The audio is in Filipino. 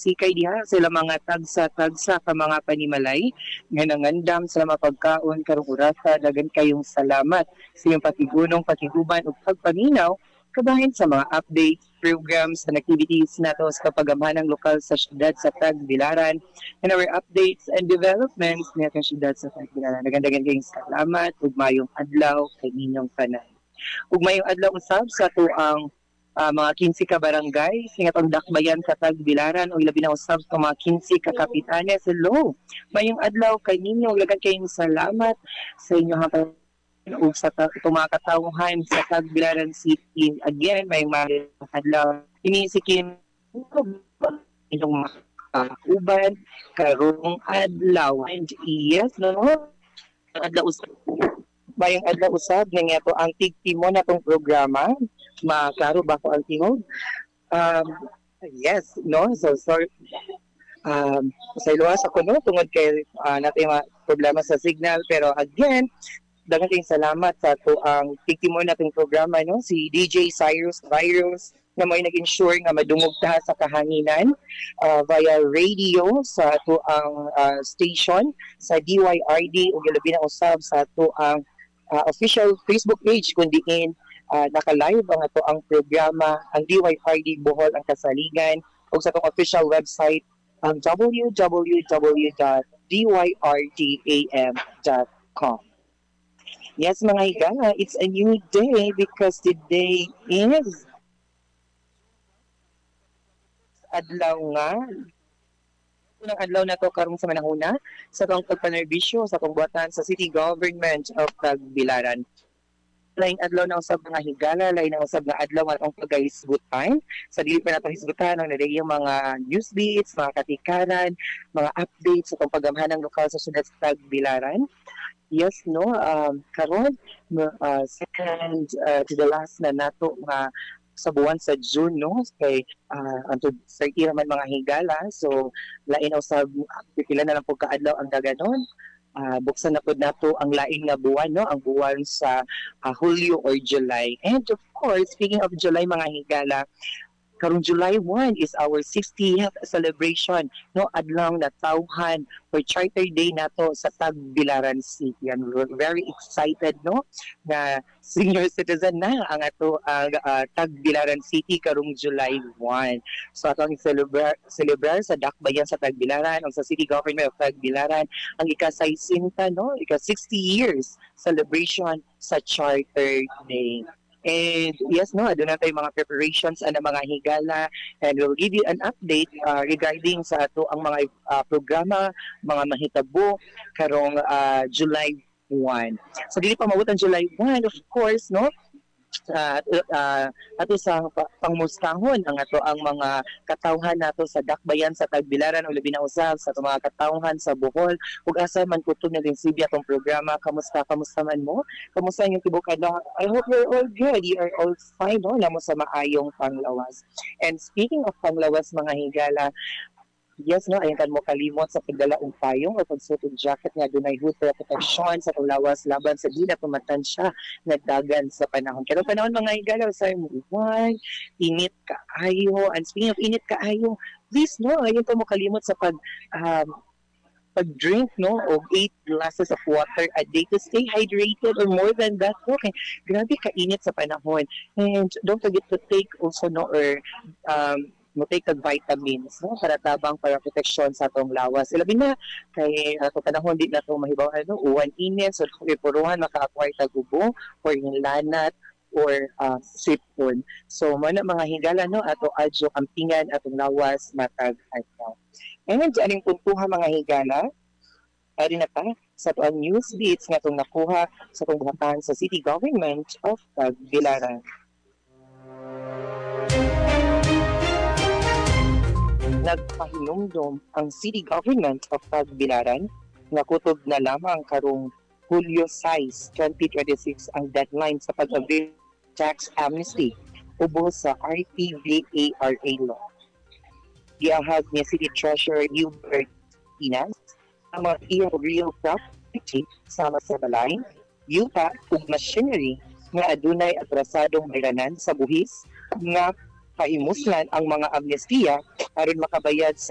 sikay diha sila mga tagsa-tagsa ka mga panimalay nga nangandam sa mapagkaon karong orasa. Dagan kayong salamat sa iyong patigunong patiguban ug pagpaminaw kabahin sa mga updates, programs, and activities nato sa kapagamhanang lokal sa syudad sa Tagbilaran and our updates and developments nato sa syudad sa Tagbilaran. Dagan kayong salamat ug mayong adlaw kay ninyong tanan. Ug mayong adlaw usab sa tuang mga 15 ka barangay sa atong dakbayan sa Tagbilaran o labi na usab sa mga 15 ka kapitanes. Hello, mayong adlaw kay ninyo, lagan kayong salamat sa inyong ug sa itong mga katawhan sa Tagbilaran City. Again, mayong mga adlaw ini si Kim inyong mga uban karong adlaw. And yes, no, adlaw usab bayang adlaw usab nga to ang tigtimo na tong programa maklaro ba ko ang tingog. um yes, no, so sorry, sa iluwas ako no tungod kay natin mga problema sa signal, pero again daghang kayong salamat sa to ang tigtimo nating programa no si DJ Cyrus Virus na may nag-ensure nga madungog ta sa kahanginan via radio sa to ang station sa DYRD ug labi na usab sa to ang official Facebook page kundi naka-live ang ato ang programa ang DYRD Bohol ang Kasaligan ug sa atong official website ang www.dyrtam.com. Yes, mga higala, it's a new day because today is adlaw nga. Unang adlaw na to karong sa manahuna sa tong pagpanerbisyo sa tong buhatan sa City Government of Tagbilaran. Lain adlaw na usab mga higala, lain na usab nga adlaw atong paghisgutan. Sa dili pa nato hisgutan ang nareyong mga news beats, mga katikaran, mga updates sa tong pagamhanang lokal sa syudad sa Tagbilaran. Yes, no, karon second to the last na nato nga sa buwan sa June no kay antud 30 man mga higala, so lain usab pipila na lang pud kaadlaw ang daganon. Buksan na po nato ang lain nga buwan no, ang buwan sa Hulyo or July. And of course, speaking of July mga higala, karong July 1 is our 60th celebration no adlaw na tawhan for Charter Day nato sa Tagbilaran City. And we're very excited no na senior citizen na ang ato Tagbilaran City karong July 1. So atong celebrar sa dakbayan sa Tagbilaran o sa City Government of Tagbilaran ang ika-60 no, ika-60 years celebration sa Charter Day. And yes, no, doon na tayo mga preparations ang mga higala, and we'll give you an update regarding sa ato ang mga programa, mga mahitabo karong July 1. So dili pa maabot ang July 1, of course, no? Ato sa pangmustahon ang ato ang mga katawhan nato sa dakbayan sa Tagbilaran o labi na usab sa mga katawhan sa Bohol ug asa man kutog na din sibi atong programa. Kamusta man mo? Kamusta yung tibukan? I hope you're all good, you are all fine no, namo sa maayong panglawas. And speaking of panglawas mga higala, yes, no, ayan kan mo kalimot sa pagdala og payong o pagsuot og jacket nga dunay hood para proteksyon sa lawas laban sa dila pamatansya nagdagan sa panahon. Pero panahon mga higala sa uwan, init kaayo. And speaking of init kaayo, please no, ayan pa mo kalimot sa pag-drink no og 8 glasses of water a day to stay hydrated, or more than that no, kay grabe kainit sa panahon. And don't forget to take also no or mo take kag vitamins no para tabang para proteksyon sa atong lawas. Ilabi na kay ato panahon di na to mahibaw no uwan init, so puruhan maka-acquire tag ubo or yung lanat or sipon. So mo na mga higala no ato adyo kampingan atong lawas matag adlaw. And aning puntuha mga higala ari na ta sa atong news beats nga atong nakuha sa atong buhatan sa City Government of Tagbilaran. Nagpahinumdom ang City Government of Tagbilaran nga kutob na lamang karong Hulyo 6, 2026 ang deadline sa pag-avail tax amnesty ubos sa RTVARA law. Giahag ni City Treasurer Hubert Pinas ang mga iyong real property sama sa balay, yuta ug machinery nga adunay atrasadong bayranan sa buhis nga pahimuslan ang mga amnestiya aron makabayad sa